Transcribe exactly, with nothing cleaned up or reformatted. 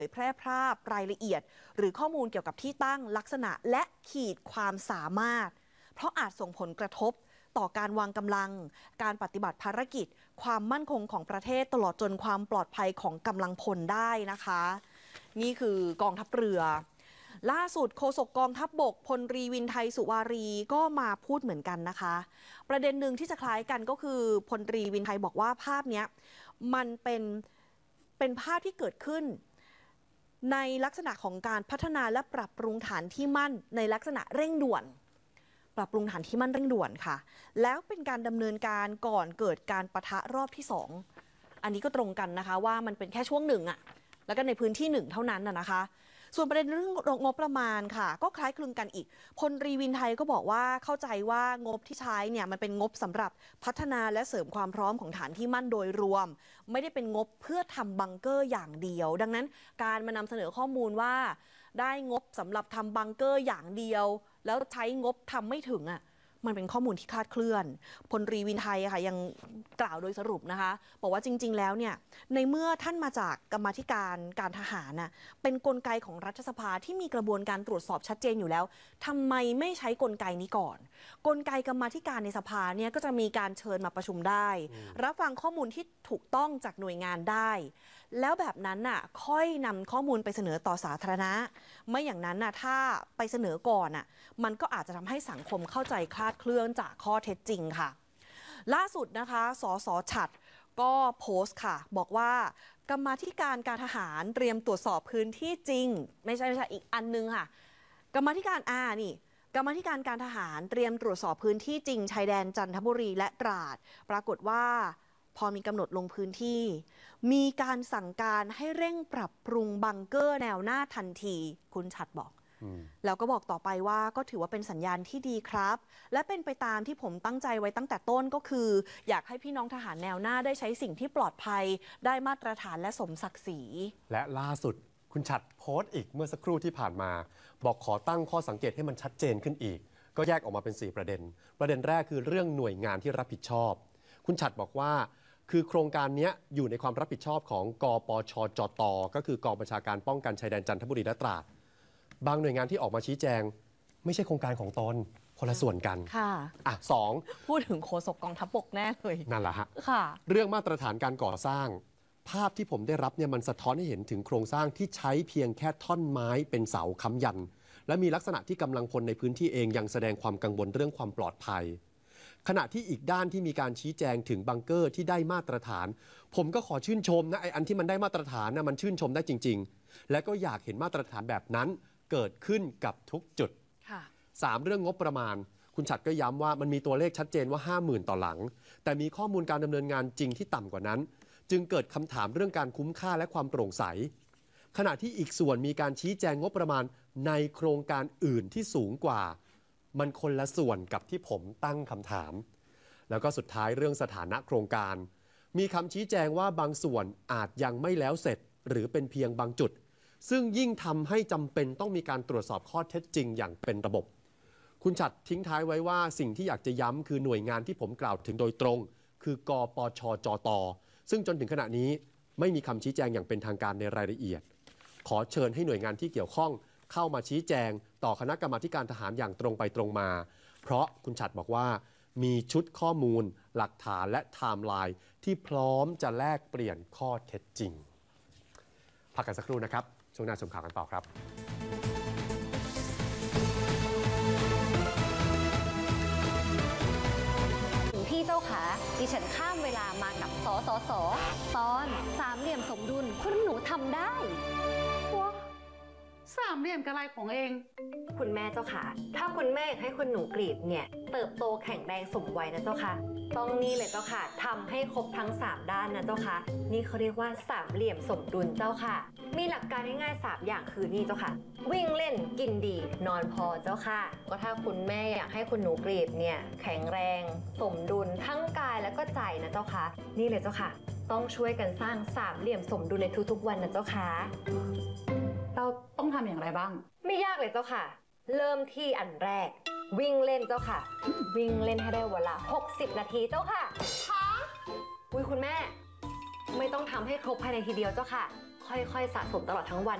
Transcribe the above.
ผยแพร่ภาพรายละเอียดหรือข้อมูลเกี่ยวกับที่ตั้งลักษณะและขีดความสามารถเพราะอาจส่งผลกระทบต่อการวางกำลังการปฏิบัติภารกิจความมั่นคงของประเทศตลอดจนความปลอดภัยของกำลังพลได้นะคะนี่คือกองทัพเรือล่าสุดโฆษกกองทัพบกพลรีวินไทยสุวารีก็มาพูดเหมือนกันนะคะประเด็นหนึ่งที่จะคล้ายกันก็คือพลรีวินไทยบอกว่าภาพนี้มันเป็นเป็นภาพที่เกิดขึ้นในลักษณะของการพัฒนาและปรับปรุงฐานที่มั่นในลักษณะเร่งด่วนปรับปรุงฐานที่มั่นเร่งด่วนค่ะแล้วเป็นการดำเนินการก่อนเกิดการปะทะรอบที่สองอันนี้ก็ตรงกันนะคะว่ามันเป็นแค่ช่วงหนึ่งอะแล้วก็ในพื้นที่หนึ่งเท่านั้นนะคะส่วนประเด็นเรื่องงบประมาณค่ะก็คล้ายคลึงกันอีกพลรีวินไทยก็บอกว่าเข้าใจว่างบที่ใช้เนี่ยมันเป็นงบสำหรับพัฒนาและเสริมความพร้อมของฐานที่มั่นโดยรวมไม่ได้เป็นงบเพื่อทำบังเกอร์อย่างเดียวดังนั้นการมานำเสนอข้อมูลว่าได้งบสำหรับทำบังเกอร์อย่างเดียวแล้วใช้งบทำไม่ถึงอ่ะมันเป็นข้อมูลที่คลาดเคลื่อนพลรีวินไทยค่ะยังกล่าวโดยสรุปนะคะบอกว่าจริงๆแล้วเนี่ยในเมื่อท่านมาจากกรรมาธิการการทหารน่ะเป็นกลไกของรัฐสภาที่มีกระบวนการตรวจสอบชัดเจนอยู่แล้วทำไมไม่ใช้กลไกนี้ก่อนกลไกกรรมาธิการในสภาเนี่ยก็จะมีการเชิญมาประชุมได้รับฟังข้อมูลที่ถูกต้องจากหน่วยงานได้แล้วแบบนั้นน่ะค่อยนำข้อมูลไปเสนอต่อสาธารณะไม่อย่างนั้นน่ะถ้าไปเสนอก่อนน่ะมันก็อาจจะทำให้สังคมเข้าใจคลาดเคลื่อนจากข้อเท็จจริงค่ะล่าสุดนะคะสสฉัตรก็โพสต์ค่ะบอกว่ากรรมาธิการการทหารเตรียมตรวจสอบพื้นที่จริงไม่ใช่ไม่ใช่อีกอันนึงค่ะกรรมาธิการอานี่กรรมาธิการการทหารเตรียมตรวจสอบพื้นที่จริงชายแดนจันทบุรีและตราดปรากฏว่าพอมีกำหนดลงพื้นที่มีการสั่งการให้เร่งปรับปรุงบังเกอร์แนวหน้าทันทีคุณฉัตรบอกแล้วก็บอกต่อไปว่าก็ถือว่าเป็นสัญญาณที่ดีครับและเป็นไปตามที่ผมตั้งใจไว้ตั้งแต่ต้นก็คืออยากให้พี่น้องทหารแนวหน้าได้ใช้สิ่งที่ปลอดภัยได้มาตรฐานและสมศักดิ์ศรีและล่าสุดคุณฉัตรโพสต์อีกเมื่อสักครู่ที่ผ่านมาบอกขอตั้งข้อสังเกตให้มันชัดเจนขึ้นอีกก็แยกออกมาเป็นสี่ประเด็นประเด็นแรกคือเรื่องหน่วยงานที่รับผิดชอบคุณฉัตรบอกว่าคือโครงการนี้อยู่ในความรับผิดชอบของกปชจต.ก็คือกองบัญชาการป้องกันชายแดนจันทบุรีและตราดบางหน่วยงานที่ออกมาชี้แจงไม่ใช่โครงการของตนคนละส่วนกันค่ะอ่ะสองพูดถึงโฆษกกองทัพบกแน่เลยนั่นแหละฮะค่ะเรื่องมาตรฐานการก่อสร้างภาพที่ผมได้รับเนี่ยมันสะท้อนให้เห็นถึงโครงสร้างที่ใช้เพียงแค่ท่อนไม้เป็นเสาค้ำยันและมีลักษณะที่กำลังพลในพื้นที่เองยังแสดงความกังวลเรื่องความปลอดภัยขณะที่อีกด้านที่มีการชี้แจงถึงบังเกอร์ที่ได้มาตรฐานผมก็ขอชื่นชมนะไอ้อันที่มันได้มาตรฐานนะมันชื่นชมได้จริงๆและก็อยากเห็นมาตรฐานแบบนั้นเกิดขึ้นกับทุกจุดสามเรื่องงบประมาณคุณฉัตรก็ย้ำว่ามันมีตัวเลขชัดเจนว่า ห้าหมื่น ต่อหลังแต่มีข้อมูลการดำเนินงานจริงที่ต่ำกว่านั้นจึงเกิดคำถามเรื่องการคุ้มค่าและความโปร่งใสขณะที่อีกส่วนมีการชี้แจงงบประมาณในโครงการอื่นที่สูงกว่ามันคนละส่วนกับที่ผมตั้งคำถามแล้วก็สุดท้ายเรื่องสถานะโครงการมีคำชี้แจงว่าบางส่วนอาจยังไม่แล้วเสร็จหรือเป็นเพียงบางจุดซึ่งยิ่งทำให้จำเป็นต้องมีการตรวจสอบข้อเท็จจริงอย่างเป็นระบบคุณฉัตรทิ้งท้ายไว้ว่าสิ่งที่อยากจะย้ำคือหน่วยงานที่ผมกล่าวถึงโดยตรงคือกปชจต.ซึ่งจนถึงขณะนี้ไม่มีคำชี้แจงอย่างเป็นทางการในรายละเอียดขอเชิญให้หน่วยงานที่เกี่ยวข้องเข้ามาชี้แจงต่อคณะกรรมาการทหารอย่างตรงไปตรงมาเพราะคุณฉัตรบอกว่ามีชุดข้อมูลหลักฐานและไทม์ไลน์ที่พร้อมจะแลกเปลี่ยนข้อเท็จจริงพักกันสักครู่นะครับช่วงหน้าชมข่าวกันต่อครับพี่เจ้าขาดิฉันข้ามเวลามากับสสสตอนสามเหลี่ยมสมดุลคุณหนูทำได้ว้าสามเหลี่ยมกระไรของเองคุณแม่เจ้าขาถ้าคุณแม่อยากให้คุณหนูกรีดเนี่ยเติบโตแข็งแรงสมวัยนะเจ้าค่ะต้องนี่เลยเจ้าค่ะทำให้ครบทั้งสามด้านนะเจ้าค่ะนี่เขาเรียกว่าสามเหลี่ยมสมดุลเจ้าค่ะมีหลักการง่ายๆสามอย่างคือนี่เจ้าค่ะวิ่งเล่นกินดีนอนพอเจ้าค่ะก็ถ้าคุณแม่อยากให้คุณหนูกรีดเนี่ยแข็งแรงสมดุลทั้งกายและก็ใจนะเจ้าค่ะนี่เลยเจ้าค่ะต้องช่วยกันสร้างสามเหลี่ยมสมดุลในทุกๆวันนะเจ้าค่ะเราต้องทำอย่างไรบ้างไม่ยากเลยเจ้าค่ะเริ่มที่อันแรกวิ่งเล่นเจ้าค่ะวิ่งเล่นให้ได้เวลาหกสิบนาทีเจ้าค่ะฮะอุ้ยคุณแม่ไม่ต้องทำให้ครบภายในทีเดียวเจ้าค่ะคค่อยๆสะสมตลอดทั้งวัน